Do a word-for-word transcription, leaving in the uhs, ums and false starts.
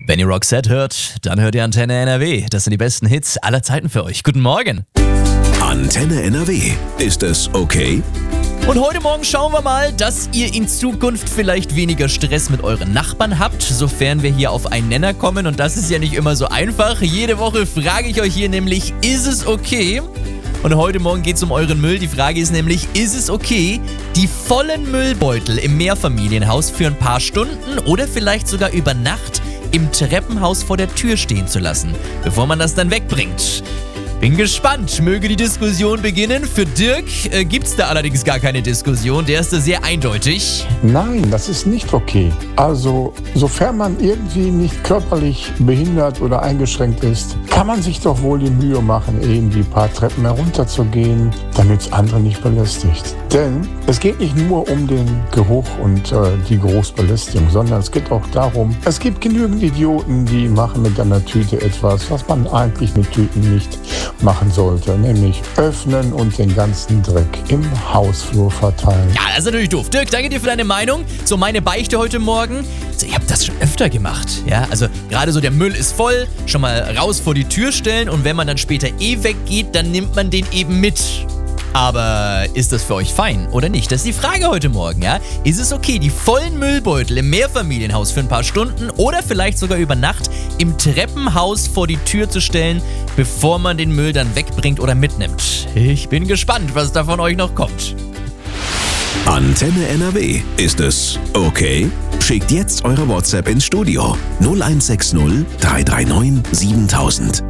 Wenn ihr Roxette hört, dann hört ihr Antenne N R W. Das sind die besten Hits aller Zeiten für euch. Guten Morgen. Antenne N R W. Ist es okay? Und heute Morgen schauen wir mal, dass ihr in Zukunft vielleicht weniger Stress mit euren Nachbarn habt, sofern wir hier auf einen Nenner kommen. Und das ist ja nicht immer so einfach. Jede Woche frage ich euch hier nämlich, ist es okay? Und heute Morgen geht es um euren Müll. Die Frage ist nämlich, ist es okay, die vollen Müllbeutel im Mehrfamilienhaus für ein paar Stunden oder vielleicht sogar über Nacht im Treppenhaus vor der Tür stehen zu lassen, bevor man das dann wegbringt? Bin gespannt. Möge die Diskussion beginnen. Für Dirk äh, gibt's da allerdings gar keine Diskussion. Der ist da sehr eindeutig. Nein, das ist nicht okay. Also, sofern man irgendwie nicht körperlich behindert oder eingeschränkt ist, kann man sich doch wohl die Mühe machen, irgendwie ein paar Treppen herunterzugehen, damit es andere nicht belästigt. Denn es geht nicht nur um den Geruch und äh, die Großbelästigung, sondern es geht auch darum, es gibt genügend Idioten, die machen mit einer Tüte etwas, was man eigentlich mit Tüten nicht machen sollte, nämlich öffnen und den ganzen Dreck im Hausflur verteilen. Ja, das ist natürlich doof. Dirk, danke dir für deine Meinung. So, meine Beichte heute Morgen. Also, ich habe das schon öfter gemacht. Ja, also gerade so der Müll ist voll, schon mal raus vor die Tür stellen und wenn man dann später eh weggeht, dann nimmt man den eben mit. Aber ist das für euch fein oder nicht? Das ist die Frage heute Morgen, ja? Ist es okay, die vollen Müllbeutel im Mehrfamilienhaus für ein paar Stunden oder vielleicht sogar über Nacht im Treppenhaus vor die Tür zu stellen, bevor man den Müll dann wegbringt oder mitnimmt? Ich bin gespannt, was da von euch noch kommt. Antenne N R W. Ist es okay? Schickt jetzt eure WhatsApp ins Studio null eins sechs null drei drei neun siebentausend.